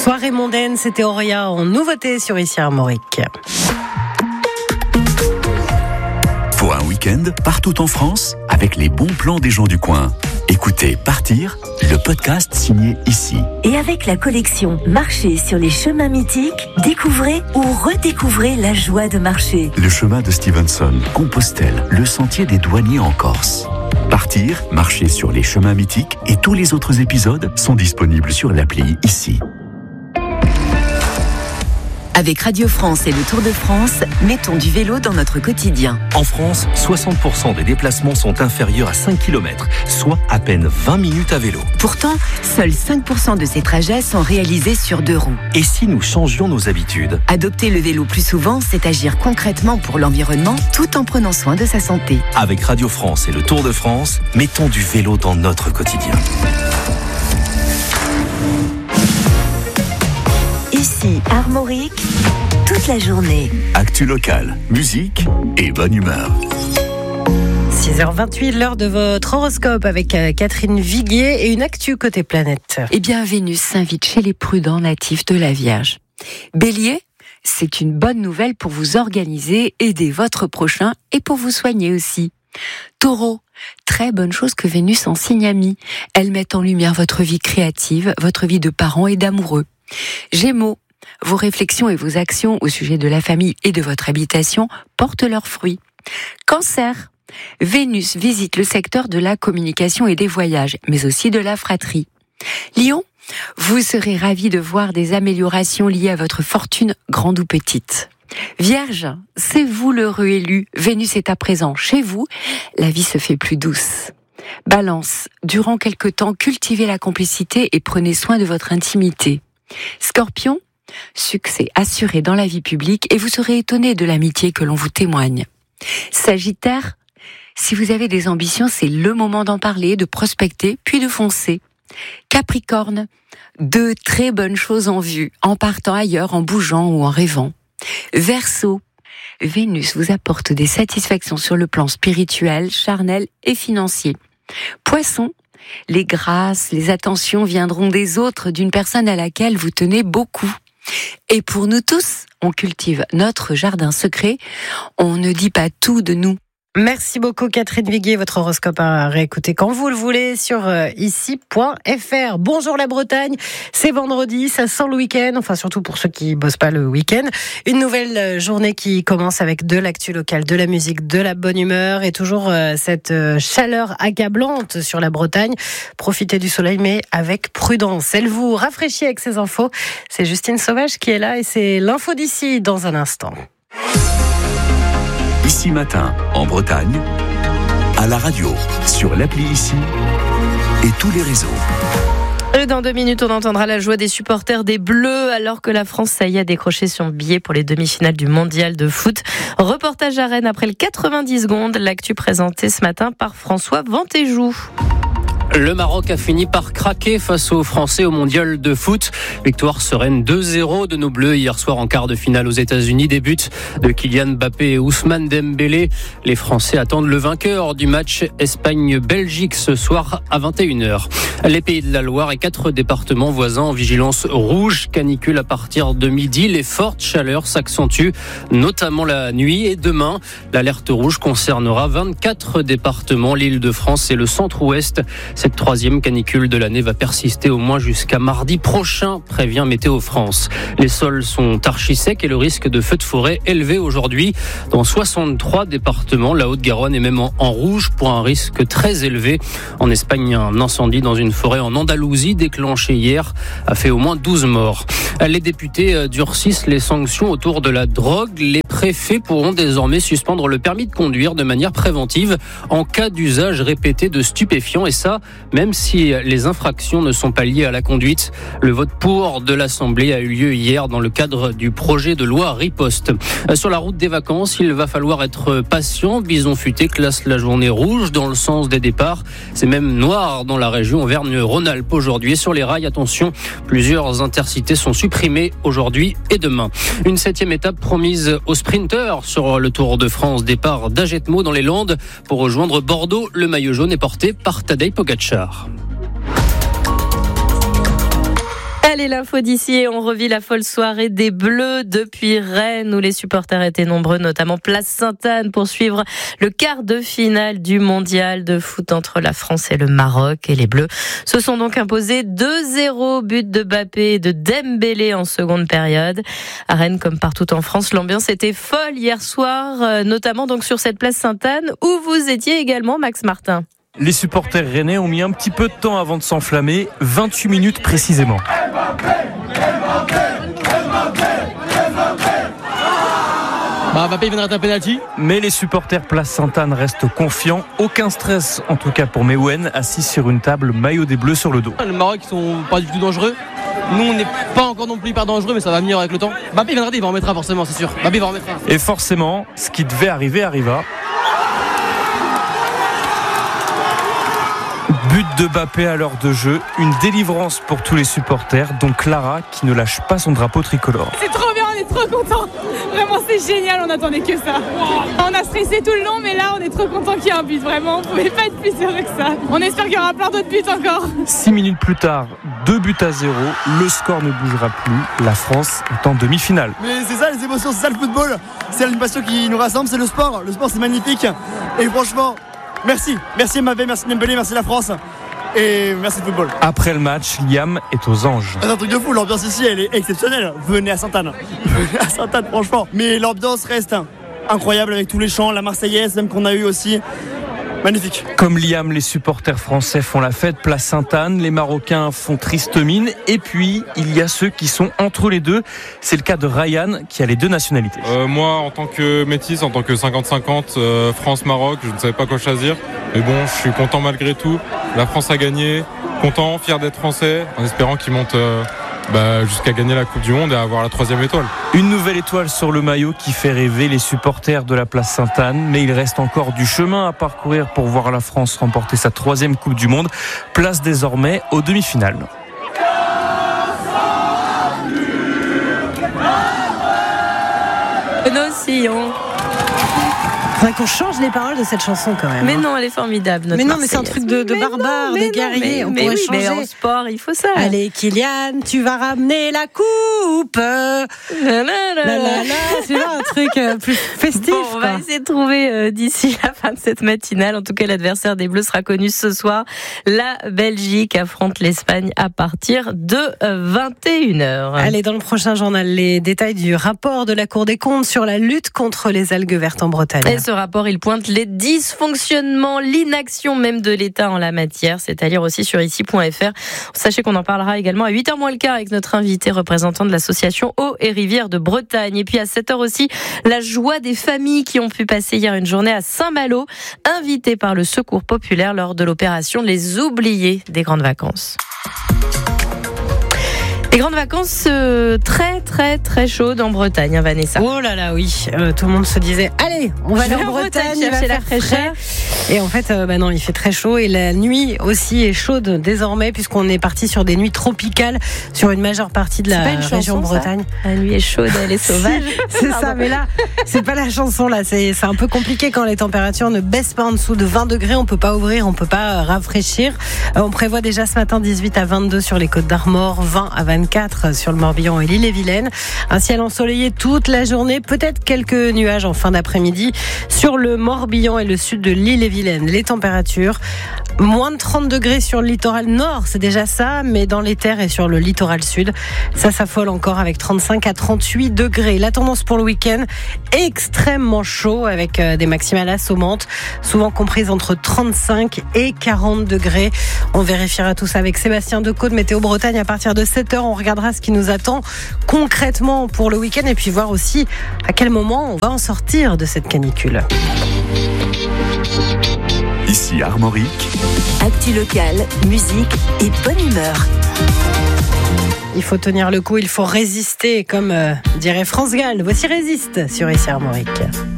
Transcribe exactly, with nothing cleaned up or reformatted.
Soirée mondaine, c'était Auria en nouveauté sur Ici Armorique. Pour un week-end, partout en France, avec les bons plans des gens du coin. Écoutez Partir, le podcast signé Ici. Et avec la collection Marcher sur les chemins mythiques, découvrez ou redécouvrez la joie de marcher. Le chemin de Stevenson, Compostelle, le sentier des douaniers en Corse. Partir, marcher sur les chemins mythiques et tous les autres épisodes sont disponibles sur l'appli Ici. Avec Radio France et le Tour de France, mettons du vélo dans notre quotidien. En France, soixante pour cent des déplacements sont inférieurs à cinq kilomètres, soit à peine vingt minutes à vélo. Pourtant, seuls cinq pour cent de ces trajets sont réalisés sur deux roues. Et si nous changions nos habitudes ? Adopter le vélo plus souvent, c'est agir concrètement pour l'environnement tout en prenant soin de sa santé. Avec Radio France et le Tour de France, mettons du vélo dans notre quotidien. Ici, Armorique, toute la journée. Actu locale, musique et bonne humeur. six heures vingt-huit, l'heure de votre horoscope avec Catherine Viguier et une actu côté planète. Eh bien, Vénus s'invite chez les prudents natifs de la Vierge. Bélier, c'est une bonne nouvelle pour vous organiser, aider votre prochain et pour vous soigner aussi. Taureau, très bonne chose que Vénus en signe ami. Elle met en lumière votre vie créative, votre vie de parents et d'amoureux. Gémeaux, vos réflexions et vos actions au sujet de la famille et de votre habitation portent leurs fruits. Cancer, Vénus visite le secteur de la communication et des voyages, mais aussi de la fratrie. Lion, vous serez ravis de voir des améliorations liées à votre fortune, grande ou petite. Vierge, c'est vous l'heureux élu, Vénus est à présent chez vous, la vie se fait plus douce. Balance, durant quelque temps, cultivez la complicité et prenez soin de votre intimité. Scorpion, succès assuré dans la vie publique et vous serez étonné de l'amitié que l'on vous témoigne. Sagittaire, si vous avez des ambitions, c'est le moment d'en parler, de prospecter, puis de foncer. Capricorne, deux très bonnes choses en vue, en partant ailleurs, en bougeant ou en rêvant. Verseau, Vénus vous apporte des satisfactions sur le plan spirituel, charnel et financier. Poisson, les grâces, les attentions viendront des autres, d'une personne à laquelle vous tenez beaucoup. Et pour nous tous, on cultive notre jardin secret, on ne dit pas tout de nous. Merci beaucoup Catherine Viguier, votre horoscope à réécouter quand vous le voulez sur ici point f r. Bonjour la Bretagne, c'est vendredi, ça sent le week-end, enfin surtout pour ceux qui bossent pas le week-end. Une nouvelle journée qui commence avec de l'actu locale, de la musique, de la bonne humeur et toujours cette chaleur accablante sur la Bretagne. Profitez du soleil mais avec prudence. Elle vous rafraîchit avec ses infos. C'est Justine Sauvage qui est là et c'est l'info d'ici dans un instant. Ici matin, en Bretagne, à la radio, sur l'appli Ici et tous les réseaux. Dans deux minutes, on entendra la joie des supporters des Bleus alors que la France, ça y est, a décroché son billet pour les demi-finales du mondial de foot. Reportage à Rennes après le quatre-vingt-dix secondes. L'actu présentée ce matin par François Ventéjou. Le Maroc a fini par craquer face aux Français au mondial de foot. Victoire sereine deux zéro de nos Bleus hier soir en quart de finale aux États-Unis. Des buts de Kylian Mbappé et Ousmane Dembélé. Les Français attendent le vainqueur du match Espagne-Belgique ce soir à vingt et une heures. Les Pays de la Loire et quatre départements voisins en vigilance rouge. Canicule à partir de midi. Les fortes chaleurs s'accentuent, notamment la nuit et demain. L'alerte rouge concernera vingt-quatre départements, l'Île-de-France et le centre-ouest. Cette troisième canicule de l'année va persister au moins jusqu'à mardi prochain, prévient Météo France. Les sols sont archi secs et le risque de feux de forêt élevé aujourd'hui. Dans soixante-trois départements, la Haute-Garonne est même en, en rouge pour un risque très élevé. En Espagne, un incendie dans une forêt en Andalousie déclenché hier a fait au moins douze morts. Les députés durcissent les sanctions autour de la drogue. Les préfets pourront désormais suspendre le permis de conduire de manière préventive en cas d'usage répété de stupéfiants et ça, même si les infractions ne sont pas liées à la conduite. Le vote pour de l'Assemblée a eu lieu hier dans le cadre du projet de loi Riposte. Sur la route des vacances, il va falloir être patient. Bison Futé classe la journée rouge dans le sens des départs. C'est même noir dans la région Auvergne-Rhône-Alpes aujourd'hui. Et sur les rails, attention, plusieurs intercités sont supprimées aujourd'hui et demain. Une septième étape promise aux sprinteurs sur le Tour de France. Départ d'Agetmo dans les Landes pour rejoindre Bordeaux. Le maillot jaune est porté par Tadej Pogačar. Allez, l'info d'ici et on revit la folle soirée des Bleus depuis Rennes où les supporters étaient nombreux, notamment place Sainte-Anne pour suivre le quart de finale du mondial de foot entre la France et le Maroc. Et les Bleus se sont donc imposés deux zéro, but de Mbappé et de Dembélé en seconde période. À Rennes, comme partout en France, l'ambiance était folle hier soir, notamment donc sur cette place Sainte-Anne où vous étiez également, Max Martin. Les supporters rennais ont mis un petit peu de temps avant de s'enflammer, vingt-huit minutes précisément. Bah, Mbappé viendra d'un penalty. Mais les supporters place Sainte-Anne restent confiants. Aucun stress, en tout cas pour Mewen, assis sur une table, maillot des Bleus sur le dos. Le Maroc, ils sont pas du tout dangereux. Nous, on n'est pas encore non plus hyper dangereux, mais ça va venir avec le temps. Mbappé viendra, il va en mettre un forcément, c'est sûr. Mbappé va en mettre un. Et forcément, ce qui devait arriver arriva. But de Mbappé à l'heure de jeu, une délivrance pour tous les supporters, dont Clara qui ne lâche pas son drapeau tricolore. C'est trop bien, on est trop contents. Vraiment, c'est génial, on attendait que ça. On a stressé tout le long, mais là, on est trop contents qu'il y ait un but. Vraiment, on pouvait pas être plus heureux que ça. On espère qu'il y aura plein d'autres buts encore. Six minutes plus tard, deux buts à zéro, le score ne bougera plus. La France est en demi-finale. Mais c'est ça les émotions, c'est ça le football. C'est une passion qui nous rassemble, c'est le sport. Le sport, c'est magnifique. Et franchement, merci. Merci Mbappé, merci Dembélé, merci la France. Et merci le football. Après le match, Liam est aux anges. C'est un truc de fou, l'ambiance ici elle est exceptionnelle. Venez à Sainte-Anne. Venez à Sainte-Anne franchement. Mais l'ambiance reste incroyable avec tous les chants, la Marseillaise même qu'on a eu aussi. Magnifique. Comme Liam, les supporters français font la fête, place Sainte-Anne, les Marocains font triste mine, et puis il y a ceux qui sont entre les deux. C'est le cas de Ryan qui a les deux nationalités. Euh, moi, en tant que métis, en tant que cinquante cinquante, euh, France-Maroc, je ne savais pas quoi choisir. Mais bon, je suis content malgré tout. La France a gagné, content, fier d'être français, en espérant qu'ils montent euh, bah, jusqu'à gagner la Coupe du Monde et avoir la troisième étoile. Une nouvelle étoile sur le maillot qui fait rêver les supporters de la place Sainte-Anne, mais il reste encore du chemin à parcourir pour voir la France remporter sa troisième Coupe du Monde. Place désormais aux demi-finales. Nos sillons. Faudrait qu'on change les paroles de cette chanson quand même. Mais hein. non, elle est formidable. Mais non, mais c'est un truc de, de barbare, de guerrier. On mais pourrait oui, changer. Mais en sport, il faut ça. Allez, Kylian, tu vas ramener la coupe. La la la la. C'est là un truc plus festif. Bon, on va quoi. essayer de trouver euh, d'ici la fin de cette matinale. En tout cas, l'adversaire des Bleus sera connu ce soir. La Belgique affronte l'Espagne à partir de vingt et une heures. Allez, dans le prochain journal, les détails du rapport de la Cour des comptes sur la lutte contre les algues vertes en Bretagne. Et ce rapport, il pointe les dysfonctionnements, l'inaction même de l'État en la matière. C'est à lire aussi sur ici point f r. Sachez qu'on en parlera également à huit heures moins le quart avec notre invité représentant de l'association Eau et Rivières de Bretagne. Et puis à sept heures aussi, la joie des familles qui ont pu passer hier une journée à Saint-Malo, invitées par le Secours populaire lors de l'opération Les Oubliés des grandes vacances. Les grandes vacances euh, très très très chaudes en Bretagne, hein, Vanessa. Oh là là, oui. Euh, tout le monde se disait, allez, on va aller en Bretagne, il va faire très cher. Et en fait, euh, bah non, il fait très chaud et la nuit aussi est chaude désormais puisqu'on est parti sur des nuits tropicales sur une majeure partie de la région chanson, Bretagne. Ça. La nuit est chaude, elle est sauvage. C'est ça, mais là, c'est pas la chanson là. C'est, c'est un peu compliqué quand les températures ne baissent pas en dessous de vingt degrés. On peut pas ouvrir, on peut pas rafraîchir. Euh, on prévoit déjà ce matin dix-huit à vingt-deux sur les Côtes d'Armor, vingt à vingt-quatre sur le Morbihan et l'Ille-et-Vilaine. Un ciel ensoleillé toute la journée, peut-être quelques nuages en fin d'après-midi sur le Morbihan et le sud de l'Ille-et-Vilaine. Les températures, moins de trente degrés sur le littoral nord, c'est déjà ça, mais dans les terres et sur le littoral sud, ça s'affole encore avec trente-cinq à trente-huit degrés. La tendance pour le week-end, extrêmement chaud avec des maximales assommantes, souvent comprises entre trente-cinq et quarante degrés. On vérifiera tout ça avec Sébastien Decaux de Météo Bretagne à partir de sept heures. On regardera ce qui nous attend concrètement pour le week-end et puis voir aussi à quel moment on va en sortir de cette canicule. Ici Armorique. Actu locale, musique et bonne humeur. Il faut tenir le coup, il faut résister, comme euh, dirait France Gall. Voici Résiste sur Ici Armorique.